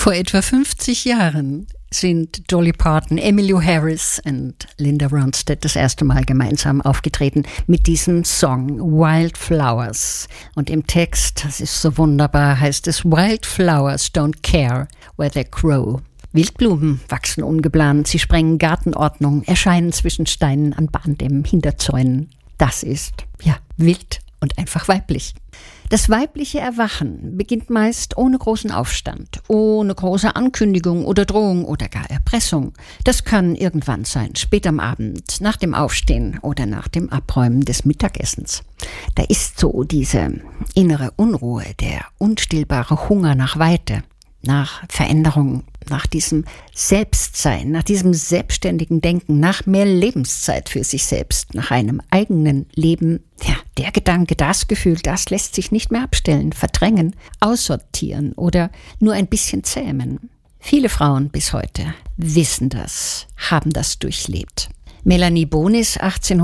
Vor etwa 50 Jahren sind Dolly Parton, Emmylou Harris und Linda Ronstadt das erste Mal gemeinsam aufgetreten mit diesem Song Wildflowers. Und im Text, das ist so wunderbar, heißt es: Wildflowers don't care where they grow. Wildblumen wachsen ungeplant, sie sprengen Gartenordnung, erscheinen zwischen Steinen an Bahndämmen, hinter Zäunen. Das ist, ja, wild und einfach weiblich. Das weibliche Erwachen beginnt meist ohne großen Aufstand, ohne große Ankündigung oder Drohung oder gar Erpressung. Das kann irgendwann sein, spät am Abend, nach dem Aufstehen oder nach dem Abräumen des Mittagessens. Da ist so diese innere Unruhe, der unstillbare Hunger nach Weite, nach Veränderung, nach diesem Selbstsein, nach diesem selbstständigen Denken, nach mehr Lebenszeit für sich selbst, nach einem eigenen Leben. Ja, der Gedanke, das Gefühl, das lässt sich nicht mehr abstellen, verdrängen, aussortieren oder nur ein bisschen zähmen. Viele Frauen bis heute wissen das, haben das durchlebt. Melanie Bonis,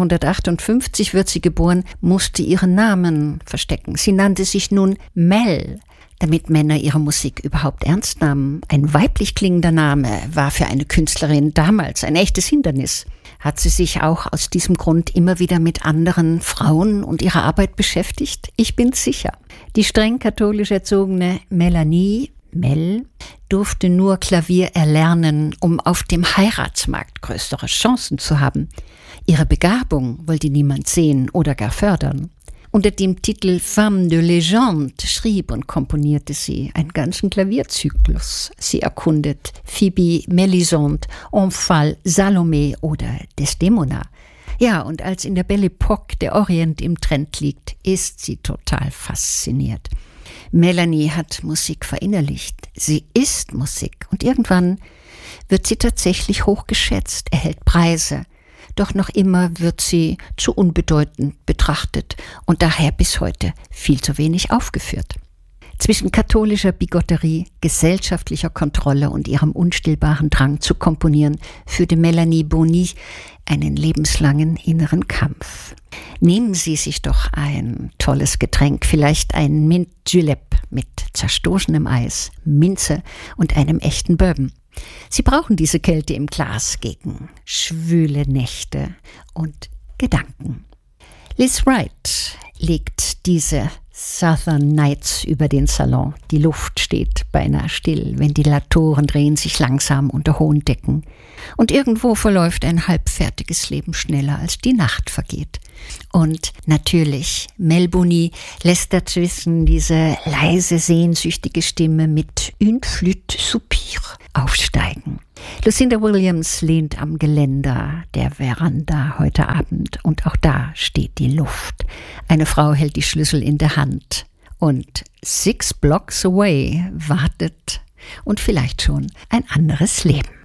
1858 wird sie geboren, musste ihren Namen verstecken. Sie nannte sich nun Mel, damit Männer ihre Musik überhaupt ernst nahmen. Ein weiblich klingender Name war für eine Künstlerin damals ein echtes Hindernis. Hat sie sich auch aus diesem Grund immer wieder mit anderen Frauen und ihrer Arbeit beschäftigt? Ich bin sicher. Die streng katholisch erzogene Melanie, Mel, durfte nur Klavier erlernen, um auf dem Heiratsmarkt größere Chancen zu haben. Ihre Begabung wollte niemand sehen oder gar fördern. Unter dem Titel Femme de Légende schrieb und komponierte sie einen ganzen Klavierzyklus. Sie erkundet Phoebe, Melisande, Omphale, Salome oder Desdemona. Ja, und als in der Belle Époque der Orient im Trend liegt, ist sie total fasziniert. Melanie hat Musik verinnerlicht. Sie ist Musik und irgendwann wird sie tatsächlich hochgeschätzt, erhält Preise. Doch noch immer wird sie zu unbedeutend betrachtet und daher bis heute viel zu wenig aufgeführt. Zwischen katholischer Bigotterie, gesellschaftlicher Kontrolle und ihrem unstillbaren Drang zu komponieren, führte Melanie Boni einen lebenslangen inneren Kampf. Nehmen Sie sich doch ein tolles Getränk, vielleicht ein Mint Julep mit zerstoßenem Eis, Minze und einem echten Bourbon. Sie brauchen diese Kälte im Glas gegen schwüle Nächte und Gedanken. Liz Wright legt diese Southern Nights über den Salon. Die Luft steht beinahe still, Ventilatoren drehen sich langsam unter hohen Decken. Und irgendwo verläuft ein halbfertiges Leben schneller, als die Nacht vergeht. Und natürlich, Mel Boni lässt dazwischen diese leise, sehnsüchtige Stimme mit Une Flûte Soupir aufsteigen. Lucinda Williams lehnt am Geländer der Veranda heute Abend und auch da steht die Luft. Eine Frau hält die Schlüssel in der Hand und 6 blocks away wartet und vielleicht schon ein anderes Leben.